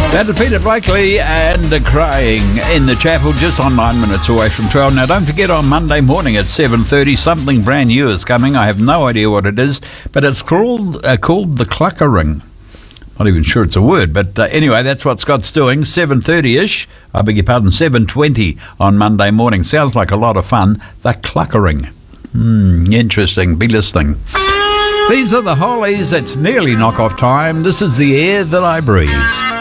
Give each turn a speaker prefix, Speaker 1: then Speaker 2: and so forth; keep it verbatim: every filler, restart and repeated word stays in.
Speaker 1: That is Peter Blakely and uh, Crying in the Chapel, just on nine minutes away from twelve. Now, don't forget, on Monday morning at seven thirty, something brand new is coming. I have no idea what it is, but it's called uh, called the Cluckering. Not even sure it's a word, but uh, anyway, that's what Scott's doing, seven thirty-ish, I beg your pardon, seven twenty on Monday morning. Sounds like a lot of fun, the Cluckering. Hmm, interesting, be listening. These are the Hollies, it's nearly knock-off time. This is The Air That I Breathe.